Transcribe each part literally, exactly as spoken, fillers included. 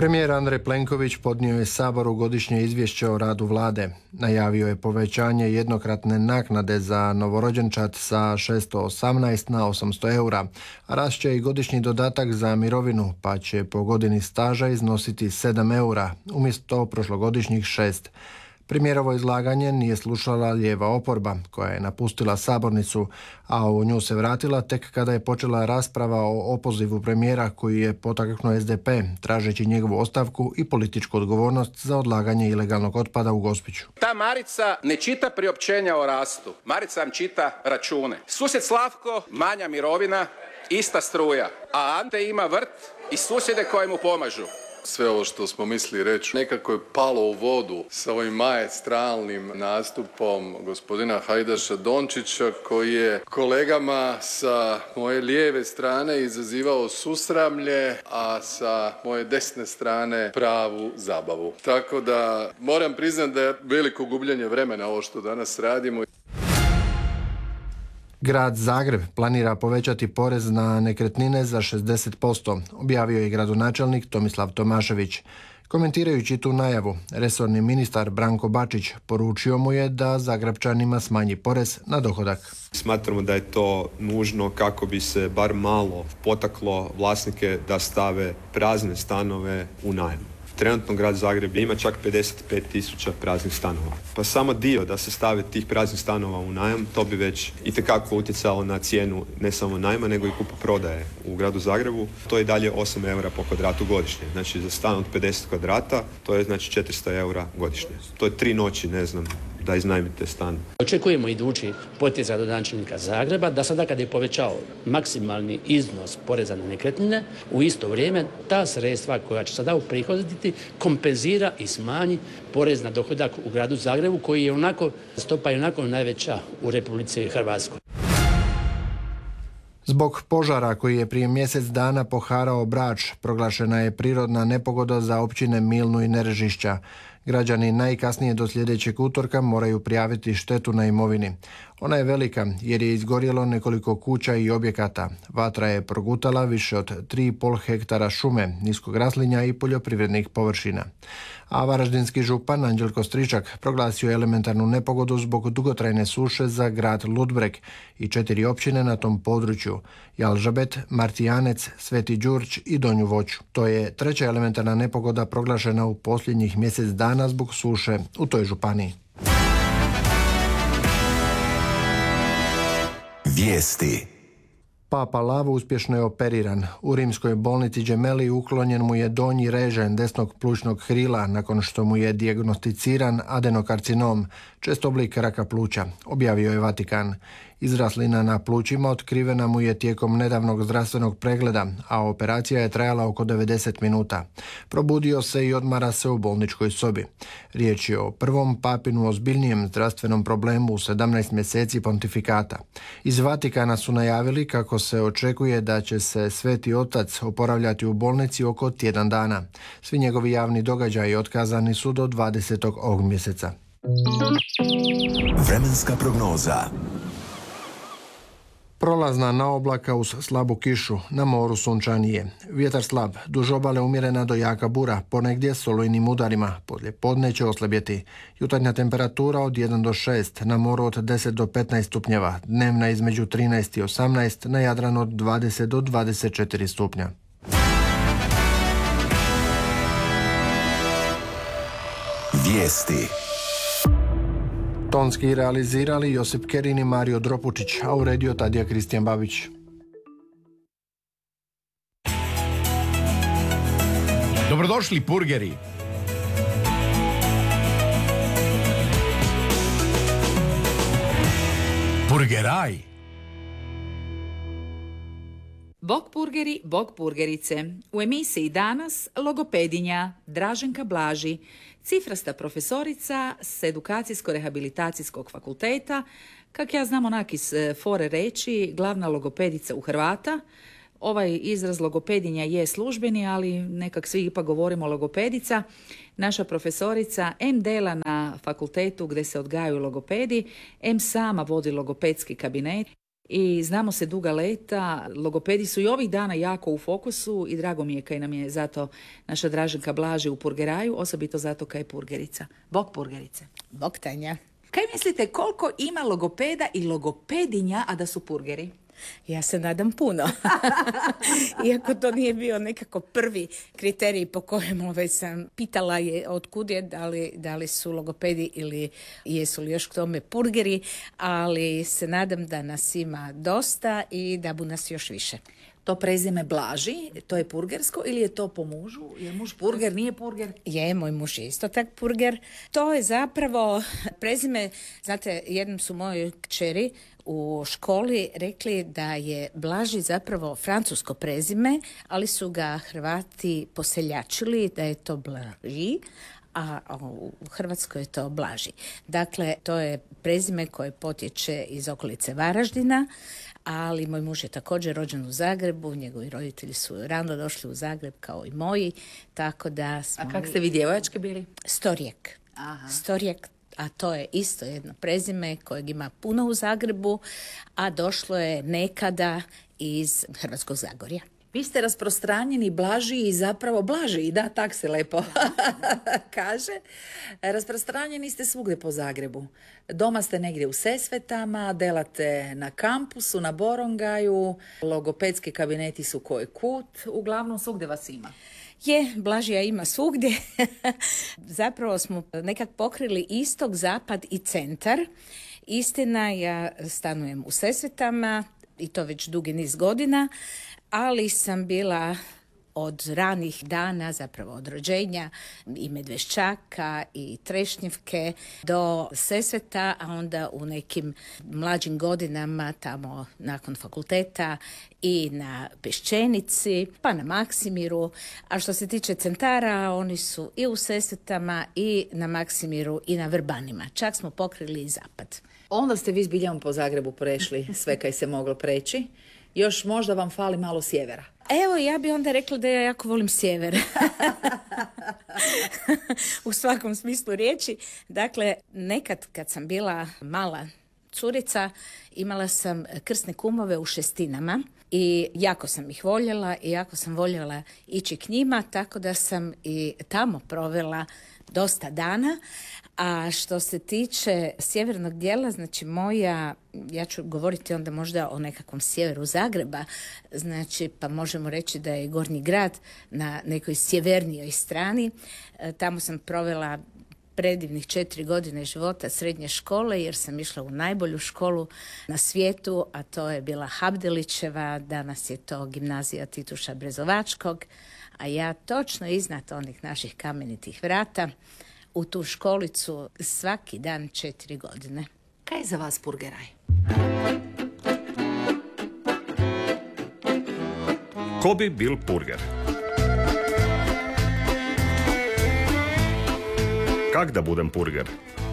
Premijer Andrej Plenković podnio je Saboru godišnje izvješće o radu vlade. Najavio je povećanje jednokratne naknade za novorođenčad sa šesto osamnaest na osamsto eura, a rast će i godišnji dodatak za mirovinu, pa će po godini staža iznositi sedam eura, umjesto prošlogodišnjih šest. Premijerovo izlaganje nije slušala lijeva oporba, koja je napustila sabornicu, a u nju se vratila tek kada je počela rasprava o opozivu premijera koji je potaknuo S D P, tražeći njegovu ostavku i političku odgovornost za odlaganje ilegalnog otpada u Gospiću. Ta Marica ne čita priopćenja o rastu. Marica vam čita račune. Susjed Slavko, manja mirovina, ista struja. A Ante ima vrt i susjede koji mu pomažu. Sve ovo što smo mislili reći nekako je palo u vodu sa ovim maestralnim nastupom gospodina Hajdaša Dončića koji je kolegama sa moje lijeve strane izazivao susramlje, a sa moje desne strane pravu zabavu. Tako da moram priznati da je veliko gubljenje vremena ovo što danas radimo. Grad Zagreb planira povećati porez na nekretnine za šezdeset posto, objavio je gradonačelnik Tomislav Tomašević. Komentirajući tu najavu, resorni ministar Branko Bačić poručio mu je da Zagrepčanima smanji porez na dohodak. Smatramo da je to nužno kako bi se bar malo potaklo vlasnike da stave prazne stanove u najam. Trenutno grad Zagreb ima čak pedeset pet tisuća praznih stanova. Pa samo dio da se stave tih praznih stanova u najam, to bi već itekako utjecalo na cijenu ne samo najma, nego i kupoprodaje u gradu Zagrebu. To je dalje osam eura po kvadratu godišnje. Znači za stan od pedeset kvadrata, to je znači četiristo eura godišnje. To je tri noći, ne znam, da iznajmite stan. Očekujemo idući potez gradonačelnika Zagreba da sada kad je povećao maksimalni iznos poreza na nekretnine, u isto vrijeme ta sredstva koja će sada uprihoditi kompenzira i smanji porez na dohodak u gradu Zagrebu koji je onako, stopa je onako najveća u Republici Hrvatskoj. Zbog požara koji je prije mjesec dana poharao Brač, proglašena je prirodna nepogoda za općine Milnu i Nerežišća. Građani najkasnije do sljedećeg utorka moraju prijaviti štetu na imovini. Ona je velika jer je izgorjelo nekoliko kuća i objekata. Vatra je progutala više od tri i pol hektara šume, niskog raslinja i poljoprivrednih površina. A varaždinski župan Anđelko Stričak proglasio je elementarnu nepogodu zbog dugotrajne suše za grad Ludbreg i četiri općine na tom području: Jalžabet, Martijanec, Sveti Đurđ i Donju Voću. To je treća elementarna nepogoda proglašena u posljednjih mjesec dana zbog suše u toj županiji. Vijesti. Papa Lav uspješno je operiran. U rimskoj bolnici Gemelli uklonjen mu je donji režen desnog plućnog krila nakon što mu je dijagnosticiran adenokarcinom, čest oblik raka pluća, objavio je Vatikan. Izraslina na plućima otkrivena mu je tijekom nedavnog zdravstvenog pregleda, a operacija je trajala oko devedeset minuta. Probudio se i odmara se u bolničkoj sobi. Riječ je o prvom papinu ozbiljnijem zdravstvenom problemu u sedamnaest mjeseci pontifikata. Iz Vatikana su najavili kako se očekuje da će se Sveti Otac oporavljati u bolnici oko tjedan dana. Svi njegovi javni događaji otkazani su do dvadesetog ovog mjeseca. Vremenska prognoza. Prolazna naoblaka uz slabu kišu, na moru sunčanije. Vjetar slab, duž obale umjerena do jaka bura, ponegdje s olujnim udarima, poslijepodne će oslabjeti. Jutarnja temperatura od jedan do šest, na moru od deset do petnaest stupnjeva, dnevna između trinaest i osamnaest, na Jadranu od dvadeset do dvadeset četiri stupnja. Vijesti. Tonski realizirali Josip Kerin i Mario Dropučić, a uredio Tadija Kristijan Babić. Dobrodošli purgeri. Purgeraj. Bog purgeri, bog purgerice. U emisiji danas logopedinja Draženka Blaži, cifrasta profesorica s edukacijsko-rehabilitacijskog fakulteta, kak ja znam onak iz fore reći, glavna logopedica u Hrvata. Ovaj izraz logopedinja je službeni, ali nekak svi ipak govorimo logopedica. Naša profesorica em dela na fakultetu gdje se odgajaju logopedi, em sama vodi logopedski kabinet. I znamo se duga leta, logopedi su i ovih dana jako u fokusu i drago mi je kaj nam je zato naša Draženka Blaži u Purgeraju, osobito zato kaj je purgerica. Bog purgerice. Bog Tanja. Kaj mislite koliko ima logopeda i logopedinja, a da su purgeri? Ja se nadam puno. Iako to nije bio nekako prvi kriterij po kojem već sam pitala je otkud je, da li, da li su logopedi ili jesu li još k tome purgeri, ali se nadam da nas ima dosta i da bu nas još više. To prezime Blaži, to je purgersko ili je to po mužu? Je muž purger, nije purger? Je, moj muž je isto tak purger. To je zapravo prezime, znate, jednom su moje kćeri u školi rekli da je Blaži zapravo francusko prezime, ali su ga Hrvati poseljačili da je to Blaži, a u Hrvatskoj je to Blaži. Dakle, to je prezime koje potječe iz okolice Varaždina, ali moj muž je također rođen u Zagrebu, njegovi roditelji su rano došli u Zagreb kao i moji, tako da smo... A kak ste vi djevojačke bili? Storijek. Aha. Storijek, a to je isto jedno prezime kojeg ima puno u Zagrebu, a došlo je nekada iz Hrvatskog Zagorja. Vi ste rasprostranjeni Blaži i zapravo Blaži, da, tak se lepo kaže. Rasprostranjeni ste svugdje po Zagrebu. Doma ste negdje u Sesvetama, delate na kampusu, na Borongaju, logopedski kabineti su koji kut, uglavnom svugdje vas ima. Je, Blažija ima svugdje. Zapravo smo nekak pokrili istok, zapad i centar. Istina, ja stanujem u Sesvetama i to već dugi niz godina, ali sam bila od ranih dana, zapravo od rođenja, i Medveščaka i Trešnjevke do Sesveta, a onda u nekim mlađim godinama tamo nakon fakulteta i na Peščenici, pa na Maksimiru. A što se tiče centara, oni su i u Sesvetama i na Maksimiru i na Vrbanima. Čak smo pokrili i zapad. Onda ste vi zbiljom po Zagrebu prešli sve kaj se moglo preći. Još možda vam fali malo sjevera. Evo, ja bi onda rekla da ja jako volim sjever. U svakom smislu riječi. Dakle, nekad kad sam bila mala curica, imala sam krsne kumove u Šestinama i jako sam ih voljela i jako sam voljela ići k njima, tako da sam i tamo provela dosta dana. A što se tiče sjevernog dijela, znači moja, ja ću govoriti onda možda o nekakvom sjeveru Zagreba, znači pa možemo reći da je Gornji grad na nekoj sjevernijoj strani. E, tamo sam provela predivnih četiri godine života srednje škole, jer sam išla u najbolju školu na svijetu, a to je bila Habdelićeva, danas je to gimnazija Tituša Brezovačkog, a ja točno iznad onih naših kamenitih vrata u tu školicu svaki dan četiri godine. Kaj je za vas purgeraj? Ko bi bil purger? Kak da budem purger?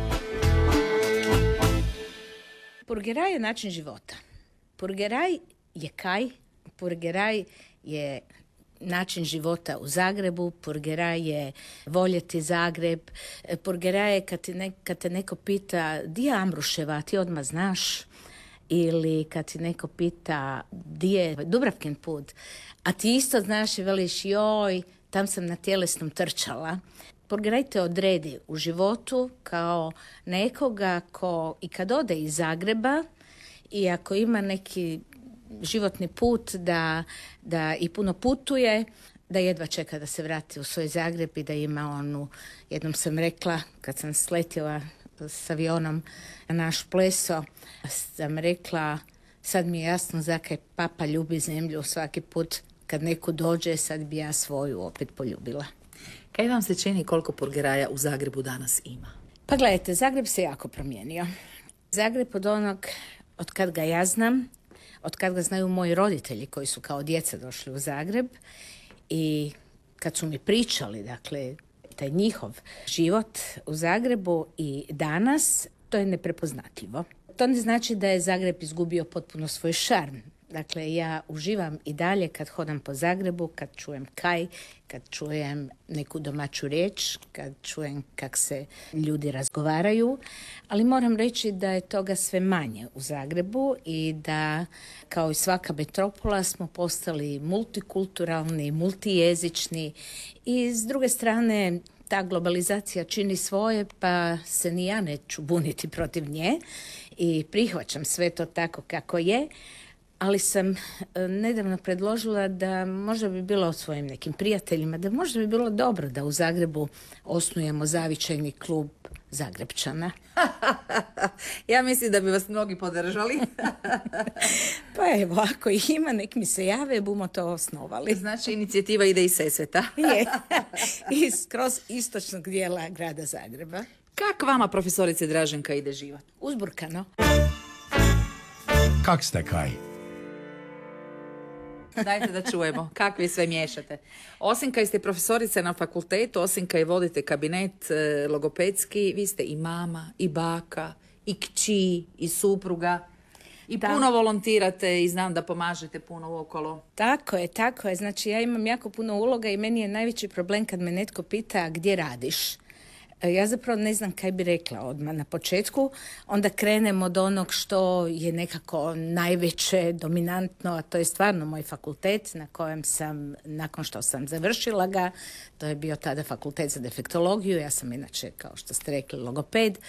Purgeraj je način života. Purgeraj je kaj? Purgeraj je način života u Zagrebu, purgeraj je voljeti Zagreb, purgeraj je kad, ne, kad te neko pita di je Ambruševa, ti odmah znaš, ili kad ti neko pita di je Dubravkin put, a ti isto znaš i veliš joj, tam sam na tjelesnom trčala. Purgeraj te odredi u životu kao nekoga ko i kad ode iz Zagreba i ako ima neki životni put da, da i puno putuje, da jedva čeka da se vrati u svoj Zagreb i da ima onu, jednom sam rekla kad sam sletjela s avionom na naš pleso, sam rekla sad mi je jasno zakaj papa ljubi zemlju svaki put kad neko dođe, sad bi ja svoju opet poljubila. Kaj vam se čini koliko purgeraja u Zagrebu danas ima? Pa gledajte, Zagreb se jako promijenio. Zagreb od onog, od kad ga ja znam, od kad ga znaju moji roditelji koji su kao djeca došli u Zagreb i kad su mi pričali, dakle, taj njihov život u Zagrebu i danas, to je neprepoznatljivo. To ne znači da je Zagreb izgubio potpuno svoj šarm. Dakle, ja uživam i dalje kad hodam po Zagrebu, kad čujem kaj, kad čujem neku domaću riječ, kad čujem kak se ljudi razgovaraju, ali moram reći da je toga sve manje u Zagrebu i da, kao i svaka metropola, smo postali multikulturalni, multijezični i s druge strane ta globalizacija čini svoje, pa se ni ja neću buniti protiv nje i prihvaćam sve to tako kako je. Ali sam nedavno predložila da možda bi bilo svojim nekim prijateljima, da možda bi bilo dobro da u Zagrebu osnujemo zavičajni klub Zagrebčana. Ja mislim da bi vas mnogi podržali. Pa evo, ako ih ima, nek mi se jave, bumo to osnovali. Znači, inicijativa ide iz Sesveta. Je, iz kroz istočnog dijela grada Zagreba. Kak vama, profesorice Draženka, ide život? Uzburkano. Kak ste kaj? Dajte da čujemo, kakvi sve miješate. Osim kaj ste profesorice na fakultetu, osim kaj vodite kabinet e, logopedski, vi ste i mama, i baka, i kći, i supruga. I da. Puno volontirate i znam da pomažete puno okolo. Tako je, tako je. Znači, ja imam jako puno uloga i meni je najveći problem kad me netko pita gdje radiš. Ja zapravo ne znam kaj bi rekla odmah na početku. Onda krenem od onog što je nekako najveće, dominantno, a to je stvarno moj fakultet na kojem sam, nakon što sam završila ga, to je bio tada fakultet za defektologiju, ja sam inače, kao što ste rekli, logoped.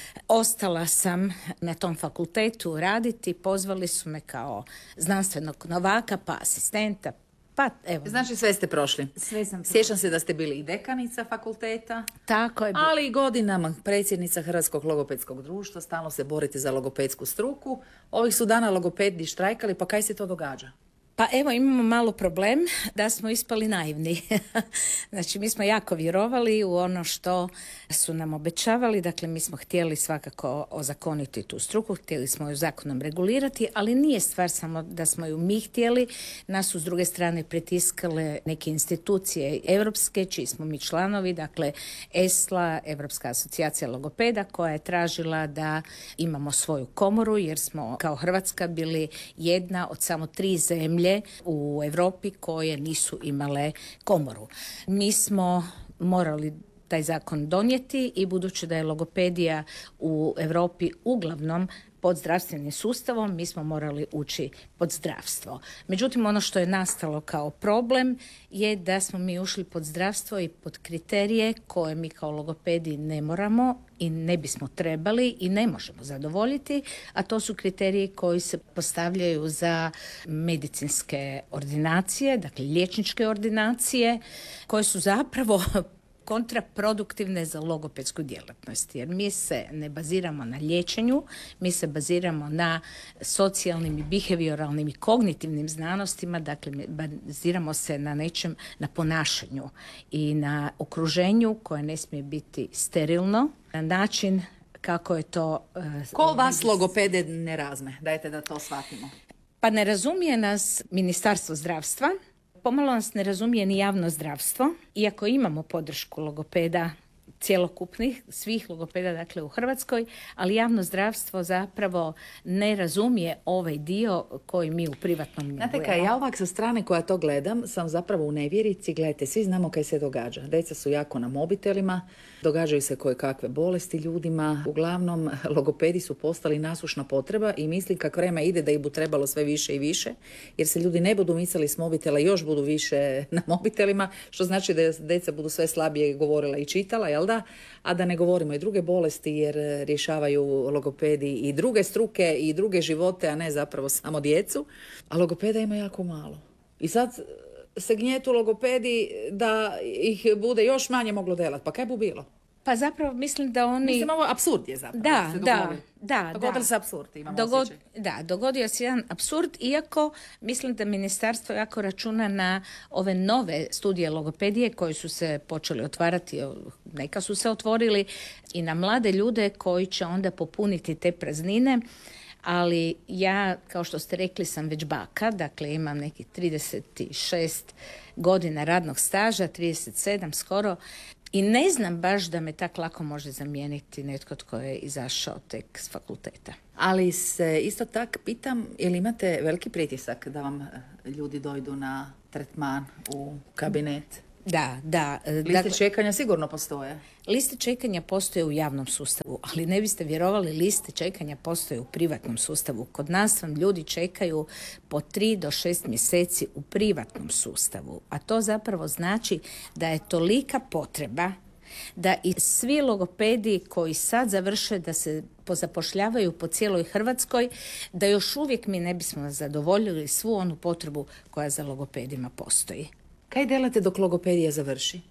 Ostala sam na tom fakultetu raditi, pozvali su me kao znanstvenog novaka, pa asistenta, pa, evo. Znači sve ste prošli. Sve sam prošli. Sjećam se da ste bili i dekanica fakulteta. Tako je. Ali i godinama predsjednica Hrvatskog logopedskog društva, stalno se borite za logopedsku struku. Ovih su dana logopedi štrajkali, pa kaj se to događa? Pa evo, imamo malo problem da smo ispali naivni. Znači, mi smo jako vjerovali u ono što su nam obećavali. Dakle, mi smo htjeli svakako ozakoniti tu struku, htjeli smo ju zakonom regulirati, ali nije stvar samo da smo ju mi htjeli. Nas su s druge strane pritiskale neke institucije europske, čiji smo mi članovi, dakle E S L A, Europska asocijacija logopeda, koja je tražila da imamo svoju komoru, jer smo kao Hrvatska bili jedna od samo tri zemlje u Europi koje nisu imale komoru. Mi smo morali taj zakon donijeti i budući da je logopedija u Europi uglavnom pod zdravstvenim sustavom, mi smo morali ući pod zdravstvo. Međutim, ono što je nastalo kao problem je da smo mi ušli pod zdravstvo i pod kriterije koje mi kao logopedi ne moramo i ne bismo trebali i ne možemo zadovoljiti, a to su kriteriji koji se postavljaju za medicinske ordinacije, dakle liječničke ordinacije, koje su zapravo kontraproduktivne za logopedsku djelatnost, jer mi se ne baziramo na liječenju, mi se baziramo na socijalnim i behavioralnim i kognitivnim znanostima, dakle baziramo se na nečem, na ponašanju i na okruženju koje ne smije biti sterilno, na način kako je to... Uh, Ko vas logopede ne razme? Dajte da to shvatimo. Pa ne razumije nas Ministarstvo zdravstva, pomalo nas ne razumije ni javno zdravstvo, iako imamo podršku logopeda cjelokupnih, svih logopeda dakle u Hrvatskoj, ali javno zdravstvo zapravo ne razumije ovaj dio koji mi u privatnom njegujemo. Znate kaj, ja ovak sa strane koja to gledam sam zapravo u nevjerici. Gledajte, svi znamo kaj se događa. Djeca su jako na mobitelima, događaju se koje kakve bolesti ljudima. Uglavnom, logopedi su postali nasušna potreba i mislim kako vreme ide da ih bu trebalo sve više i više, jer se ljudi ne budu micali s mobitela, još budu više na mobitelima, što znači da djeca budu sve slabije govorila i čitala, jel da? A da ne govorimo i druge bolesti, jer rješavaju logopedi i druge struke i druge živote, a ne zapravo samo djecu. A logopeda ima jako malo. I sad se gnjetu logopedi da ih bude još manje moglo delati. Pa kaj bu bilo? Pa zapravo mislim da oni... Mislim, ovo apsurd je zapravo. Da, da, da. Dogodili se apsurd, imamo Dogod... osjećaj. Da, dogodio se jedan apsurd, iako mislim da ministarstvo jako računa na ove nove studije logopedije koje su se počeli otvarati, neka su se otvorili, i na mlade ljude koji će onda popuniti te praznine. Ali ja, kao što ste rekli, sam već baka, dakle imam nekih trideset šest godina radnog staža, trideset sedam skoro, I ne znam baš da me tak lako može zamijeniti netko tko je izašao tek s fakulteta. Ali se isto tak pitam, jel imate veliki pritisak da vam ljudi dojdu na tretman u kabinet? Da, da. Liste dakle, čekanja sigurno postoje. Liste čekanja postoje u javnom sustavu, ali ne biste vjerovali, liste čekanja postoje u privatnom sustavu. Kod nas vam ljudi čekaju po tri do šest mjeseci u privatnom sustavu, a to zapravo znači da je tolika potreba da i svi logopedi koji sad završe da se pozapošljavaju po cijeloj Hrvatskoj, da još uvijek mi ne bismo zadovoljili svu onu potrebu koja za logopedima postoji. Kaj delate dok logopedija završi?